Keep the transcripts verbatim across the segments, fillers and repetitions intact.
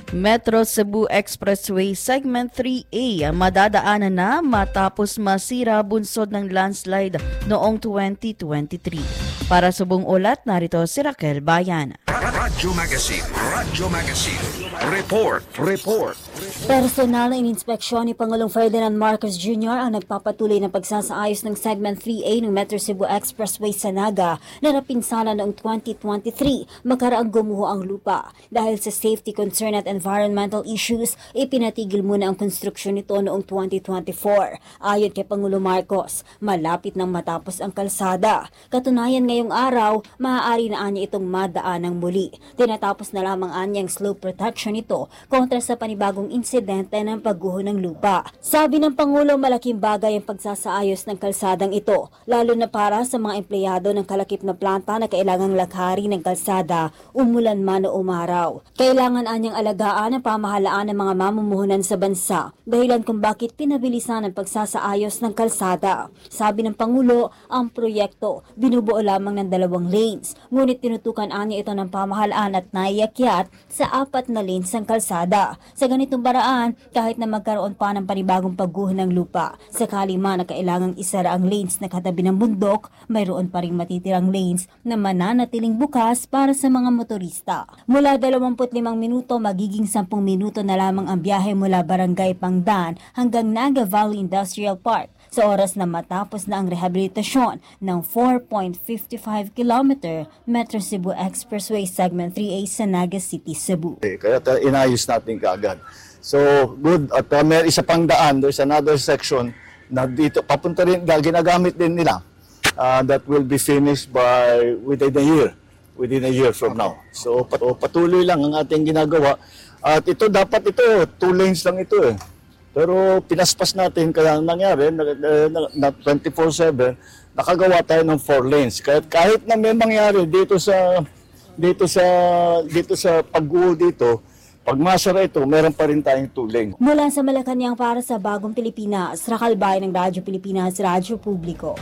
Metro Cebu Expressway Segment three A madadaanan na matapos masira bunsod ng landslide noong twenty twenty-three. Para sa buong ulat, narito si Raquel Bayan. Radyo Magazine, Radyo Magazine, Report, Report. Personal na ininspeksyon ni Pangulong Ferdinand Marcos Junior ang nagpapatuloy ng pagsasaayos ng Segment three A ng Metro Cebu Expressway sa Naga na napinsala noong twenty twenty-three makaraang gumuho ang lupa. Dahil sa safety concern at environmental issues, ipinatigil muna ang konstruksyon nito noong twenty twenty-four. Ayon kay Pangulo Marcos, malapit nang matapos ang kalsada. Katunayan ngayong araw, maaari na anya itong madaan ng muli. Tinatapos na lamang anyang slope protection nito kontra sa panibagong insidente ng pagguho ng lupa. Sabi ng Pangulo, malaking bagay ang pagsasaayos ng kalsadang ito, lalo na para sa mga empleyado ng kalakip na planta na kailangang lakhari ng kalsada, umulan man o umaraw. Kailangan anyang alagaan ang pamahalaan ng mga mamumuhunan sa bansa, dahilan kung bakit pinabilisan ang pagsasaayos ng kalsada. Sabi ng Pangulo, ang proyekto binubuo lamang ng dalawang lanes, ngunit tinutukan anya ito ng pamahalaan at naiakyat sa apat na lanes ng kalsada. Sa ganitong paraan, kahit na magkaroon pa ng panibagong pagguho ng lupa, sakali man na kailangang isara ang lanes na katabi ng bundok, mayroon pa ring matitirang lanes na mananatiling bukas para sa mga motorista. Mula dalawampu't limang minuto, magiging sampung minuto na lamang ang biyahe mula Barangay Pangdan hanggang Naga Valley Industrial Park sa oras na matapos na ang rehabilitasyon ng four point five five kilometer Metro Cebu Expressway Segment three A sa Naga City, Cebu. Kaya inayos natin kaagad. So, good. At uh, may isa pang daan, there's another section na dito, papunta rin, ginagamit din nila. Uh, that will be finished by within a year. Within a year from now. So, patuloy lang ang ating ginagawa. At ito, dapat ito, two lanes lang ito eh. Pero pinaspas natin, kaya nangyari, na, na, na twenty-four seven, nakagawa tayo ng four lanes. Kahit, kahit na may mangyari dito sa, dito sa, dito sa pagguho dito, pag masara ito, meron pa rin tayong two lanes. Mula sa Malacanang para sa Bagong Pilipinas, Raquel Bayan ng Radyo Pilipinas, Radyo Publiko.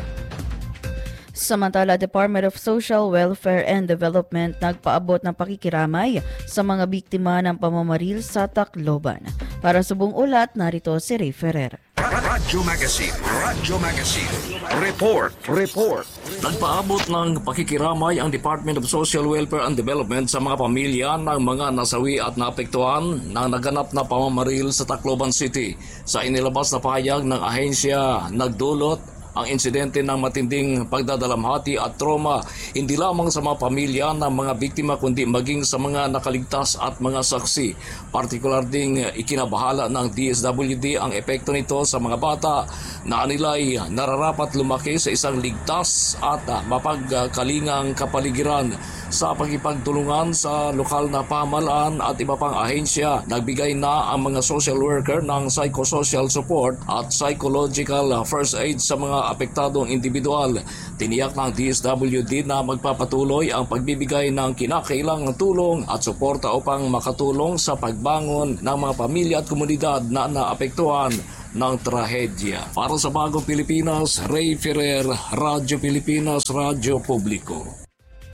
Samantala, Department of Social Welfare and Development nagpaabot ng pakikiramay sa mga biktima ng pamamaril sa Tacloban. Para sa buong ulat, narito si Ray Ferrer. Radyo Magazine, Radyo Magazine, Report, Report. Nagpaabot ng pakikiramay ang Department of Social Welfare and Development sa mga pamilya ng mga nasawi at naapektuhan ng naganap na pamamaril sa Tacloban City. Sa inilabas na pahayag ng ahensya, nagdulot ang insidente ng matinding pagdadalamhati at trauma hindi lamang sa mga pamilya ng mga biktima kundi maging sa mga nakaligtas at mga saksi. Partikular ding ikinabahala ng D S W D ang epekto nito sa mga bata na nila'y nararapat lumaki sa isang ligtas at mapagkalingang kapaligiran. Sa pakipagtulungan sa lokal na pamahalaan at iba pang ahensya, nagbigay na ang mga social worker ng psychosocial support at psychological first aid sa mga apektadong individual. Tiniyak ng D S W D na magpapatuloy ang pagbibigay ng kinakailangang tulong at suporta upang makatulong sa pagbangon ng mga pamilya at komunidad na naapektuhan ng trahedya. Para sa Bagong Pilipinas, Ray Ferrer, Radyo Pilipinas, Radyo Publiko.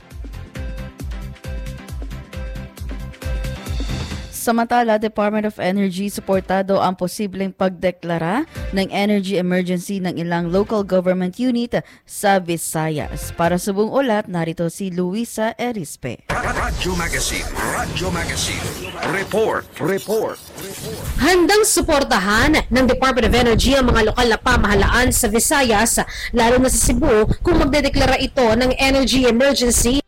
Samantala, Department of Energy suportado ang posibleng pagdeklara ng energy emergency ng ilang local government unit sa Visayas. Para sa buong ulat, narito si Luisa Erispe. Radyo Magazine, Radyo Magazine, Report, Report. Handang suportahan ng Department of Energy ang mga lokal na pamahalaan sa Visayas, lalo na sa Cebu, kung magdedeklara ito ng energy emergency.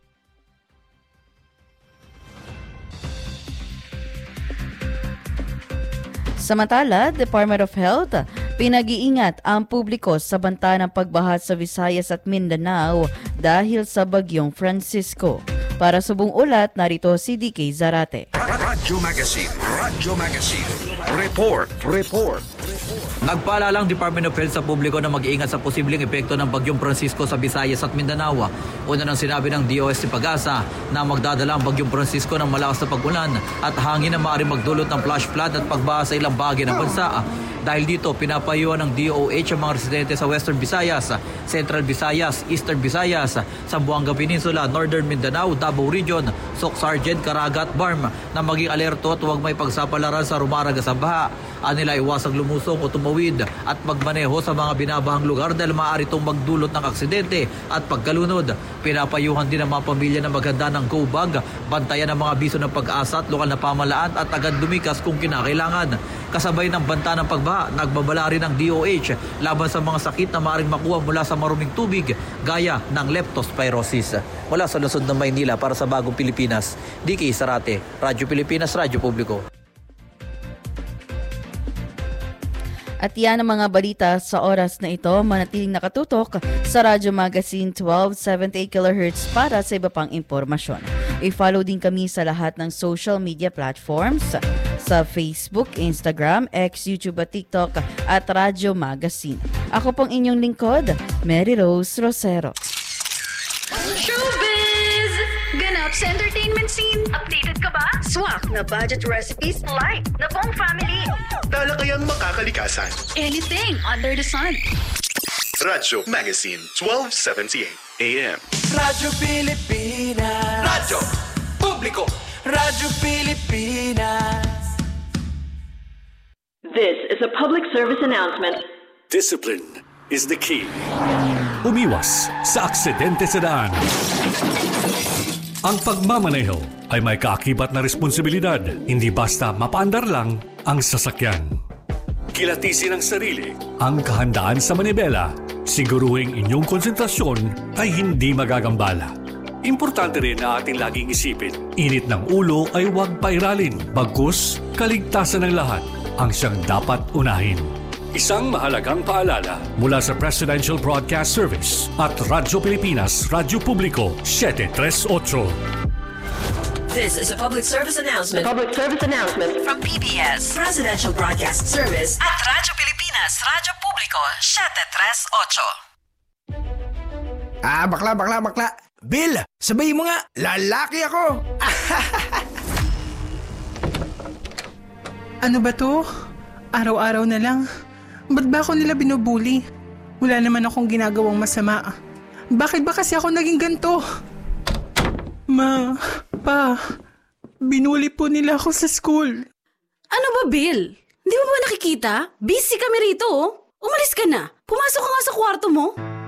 Samantala, Department of Health, pinag-iingat ang publiko sa banta ng pagbaha sa Visayas at Mindanao dahil sa bagyong Francisco. Para sa buong ulat, narito si D K Zarate. Radyo Magazine, Radyo Magazine, Report, Report. Nagpaalala ang Department of Health sa publiko na mag-iingat sa posibleng epekto ng bagyong Francisco sa Visayas at Mindanao. Una nang sinabi ng D O S T Pag-asa na magdadala ang bagyong Francisco ng malakas na pag-ulan at hangin na maaaring magdulot ng flash flood at pagbaha sa ilang bahagi ng bansa. Dahil dito, pinapayuhan ng D O H ang mga residente sa Western Visayas, Central Visayas, Eastern Visayas, Zamboanga Peninsula, Northern Mindanao, Davao Region, Soc Sargent, Caraga at Barm na maging alerto at huwag may pagsapalaran sa rumaragas sa baha. Anila iwasang lumusong o tumawid at magmaneho sa mga binabahang lugar dahil maaari itong magdulot ng aksidente at pagkalunod. Pinapayuhan din ang mga pamilya na maghanda ng go bag, bantayan ang mga biso ng pag-asa at lokal na pamalaan at agad lumikas kung kinakailangan. Kasabay ng banta ng pagbaha, nagbabala rin ng D O H laban sa mga sakit na maaaring makuha mula sa maruming tubig gaya ng leptospirosis. Mula sa lungsod ng Maynila para sa Bagong Pilipinas, D K Sarate, Radyo Pilipinas, Radyo Publiko. At yan ang mga balita sa oras na ito. Manatiling nakatutok sa Radyo Magazine twelve seventy-eight kilohertz para sa iba pang impormasyon. I-follow din kami sa lahat ng social media platforms sa Facebook, Instagram, X, YouTube at TikTok at Radyo Magazine. Ako pong inyong lingkod, Mary Rose Rosero. Showbiz! Ganap sa entertainment scene. Updated ka ba? Swak na budget recipes like na buong family. Tala kayang makakalikasan. Anything under the sun. Radyo Magazine twelve seventy-eight A M. Radyo Pilipinas. Radyo Publiko. Radyo Pilipinas. This is a public service announcement. Discipline is the key. Umiwas sa aksidente sa daan. Ang pagmamaneho ay may kaakibat na responsibilidad, hindi basta mapaandar lang ang sasakyan. Kilatisin ang sarili, ang kahandaan sa manibela, siguruhing inyong konsentrasyon ay hindi magagambala. Importante rin na ating laging isipin, init ng ulo ay huwag pairalin, bagkus kaligtasan ng lahat ang siyang dapat unahin. Isang mahalagang paalala mula sa Presidential Broadcast Service at Radyo Pilipinas, Radyo Publiko, seven thirty-eight. This is a public service announcement. Public service announcement From P B S, Presidential Broadcast Service at Radyo Pilipinas, Radyo Publiko, seven thirty-eight. Ah, bakla, bakla, bakla. Bill, sabayin mo nga, lalaki ako. Ano ba to? Araw-araw na lang. Ba't ba ako nila binubuli? Wala naman akong ginagawang masama. Bakit ba kasi ako naging ganito? Ma, pa, binuli po nila ako sa school. Ano ba, Bill? Hindi mo ba nakikita? Busy kami rito, oh. Umalis ka na. Pumasok ka nga sa kwarto mo.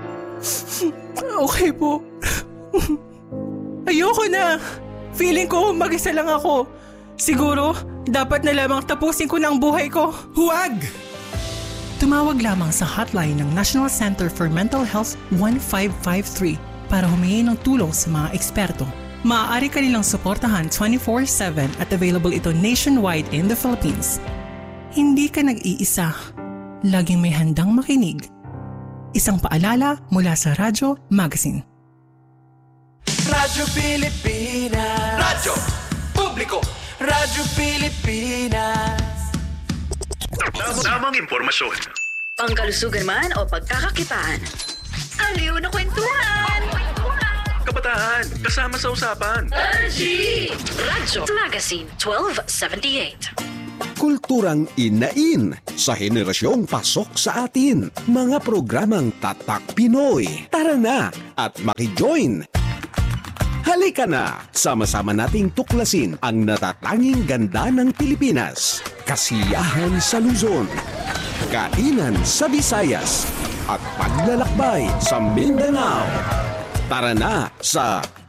Okay po. Ayoko na. Feeling ko mag-isa lang ako. Siguro, dapat na lamang tapusin ko ng buhay ko. Huwag! Tumawag lamang sa hotline ng National Center for Mental Health one five five three para humingi ng tulong sa mga eksperto. Maaari ka nilang suportahan twenty-four seven at available ito nationwide in the Philippines. Hindi ka nag-iisa. Laging may handang makinig. Isang paalala mula sa Radyo Magazine. Radyo Pilipinas. Radyo Publiko. Radyo Pilipinas. Tamang impormasyon. Pangkalusugan man o pagkakakitaan. Aliw na kwentuhan. Kabataan, kasama sa usapan. R G! Radyo Magazine twelve seventy-eight. Kulturang inain sa henerasyong pasok sa atin. Mga programang Tatak Pinoy. Tara na at maki-join. Halika na, sama-sama nating tuklasin ang natatanging ganda ng Pilipinas. Kasiyahan sa Luzon, kainan sa Visayas, at paglalakbay sa Mindanao. Tara na sa